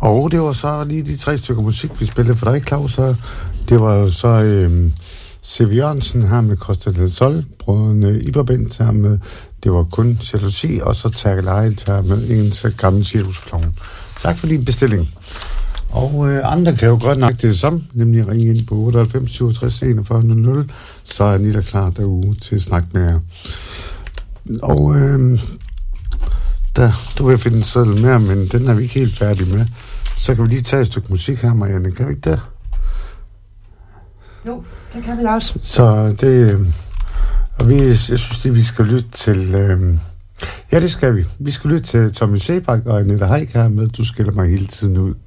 Og det var så lige de 3 stykker musik, vi spillede for dig, Claus. Det var så C.V. Jørgensen her med Costa del Sol, brødrene Iberbent her med Det var kun jalousi, og så Terkel Ejlt her med en gammel cirkusklovn. Tak for din bestilling. Og andre kan jo godt nok det samme, nemlig ringe ind på 98 67 41 00, så er Anita klar derude til at snakke med jer. Og du vil finde en seddel mere, men den er vi ikke helt færdige med. Så kan vi lige tage et stykke musik her, Marianne. Kan vi ikke det? Jo, det kan vi også. Så det... jeg synes, vi skal lytte til... ja, det skal vi. Vi skal lytte til Tommy Sebak og Annette Haik her med Du skiller mig hele tiden ud.